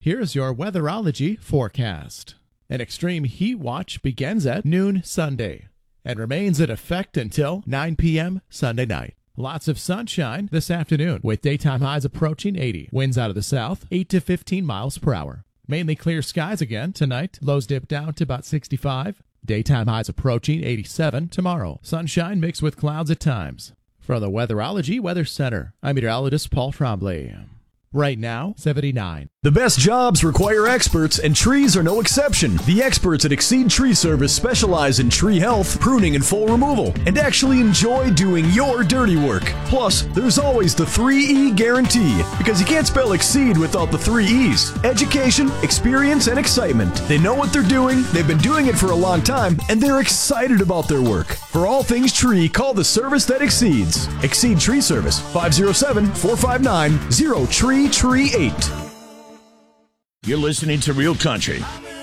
Here's your weatherology forecast. An extreme heat watch begins at noon Sunday and remains in effect until 9 p.m. Sunday night. Lots of sunshine this afternoon with daytime highs approaching 80. Winds out of the south, 8 to 15 miles per hour. Mainly clear skies again tonight. Lows dip down to about 65. Daytime highs approaching 87 tomorrow. Sunshine mixed with clouds at times. From the Weatherology Weather Center, I'm meteorologist Paul Trombley. Right now, 79. The best jobs require experts, and trees are no exception. The experts at Exceed Tree Service specialize in tree health, pruning, and full removal, and actually enjoy doing your dirty work. Plus, there's always the 3E guarantee, because you can't spell Exceed without the 3 E's. Education, experience, and excitement. They know what they're doing, they've been doing it for a long time, and they're excited about their work. For all things tree, call the service that exceeds. Exceed Tree Service, 507-459-0TREE38. You're listening to Real Country